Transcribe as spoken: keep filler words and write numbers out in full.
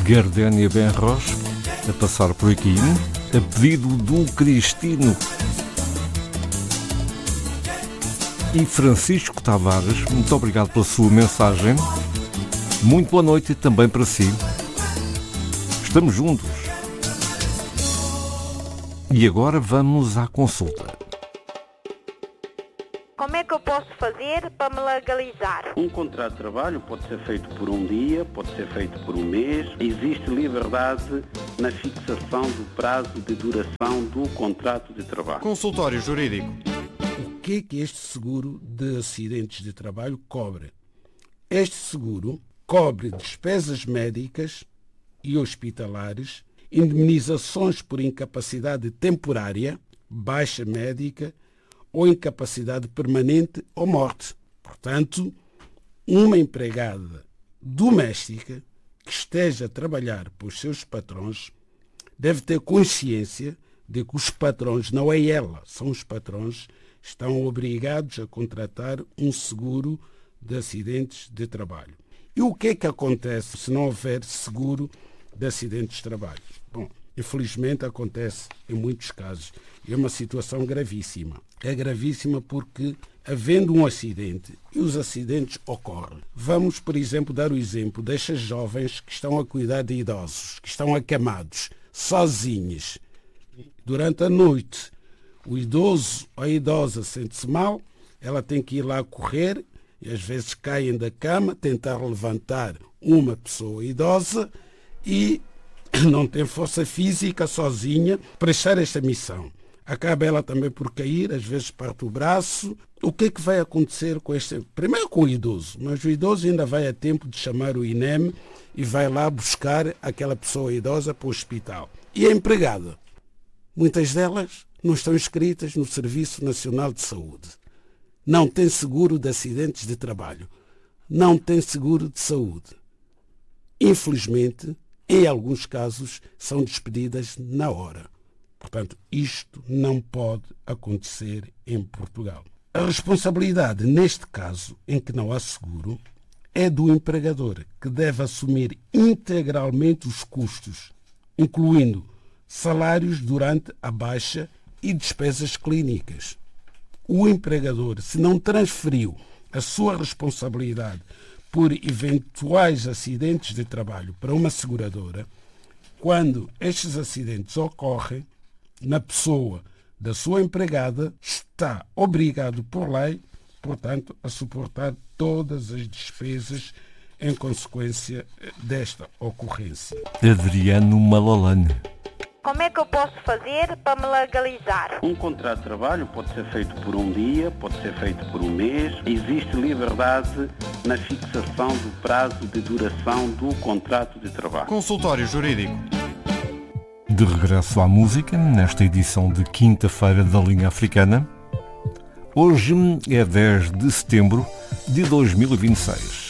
Gardénia Benros, a passar por aqui, a pedido do Cristino. E Francisco Tavares, muito obrigado pela sua mensagem. Muito boa noite também para si. Estamos juntos. E agora vamos à consulta. Como é que eu posso fazer para me legalizar? Um contrato de trabalho pode ser feito por um dia, pode ser feito por um mês. Existe liberdade na fixação do prazo de duração do contrato de trabalho. Consultório Jurídico. O que é que este seguro de acidentes de trabalho cobre? Este seguro cobre despesas médicas e hospitalares, indemnizações por incapacidade temporária, baixa médica ou incapacidade permanente ou morte. Portanto, uma empregada doméstica que esteja a trabalhar para os seus patrões deve ter consciência de que os patrões, não é ela, são os patrões, estão obrigados a contratar um seguro de acidentes de trabalho. E o que é que acontece se não houver seguro de acidentes de trabalho? Bom, infelizmente acontece em muitos casos. É uma situação gravíssima. É gravíssima porque, havendo um acidente, e os acidentes ocorrem. Vamos, por exemplo, dar o exemplo destas jovens que estão a cuidar de idosos, que estão acamados, sozinhos, durante a noite. O idoso ou a idosa sente-se mal, ela tem que ir lá correr, e às vezes caem da cama, tentar levantar uma pessoa idosa e não tem força física sozinha para prestar esta missão. Acaba ela também por cair, às vezes parte o braço. O que é que vai acontecer com este? Primeiro com o idoso, mas o idoso ainda vai a tempo de chamar o I N E M e vai lá buscar aquela pessoa idosa para o hospital. E a empregada? Muitas delas não estão inscritas no Serviço Nacional de Saúde. Não tem seguro de acidentes de trabalho. Não tem seguro de saúde. Infelizmente, em alguns casos, são despedidas na hora. Portanto, isto não pode acontecer em Portugal. A responsabilidade, neste caso, em que não há seguro, é do empregador, que deve assumir integralmente os custos, incluindo salários durante a baixa e despesas clínicas. O empregador, se não transferiu a sua responsabilidade por eventuais acidentes de trabalho para uma seguradora, quando estes acidentes ocorrem na pessoa da sua empregada, está obrigado por lei, portanto, a suportar todas as despesas em consequência desta ocorrência. Adriano Malalane. Como é que eu posso fazer para me legalizar? Um contrato de trabalho pode ser feito por um dia, pode ser feito por um mês. Existe liberdade na fixação do prazo de duração do contrato de trabalho. Consultório Jurídico. De regresso à música, nesta edição de quinta-feira da Linha Africana. Hoje é dez de setembro de dois mil e vinte e seis.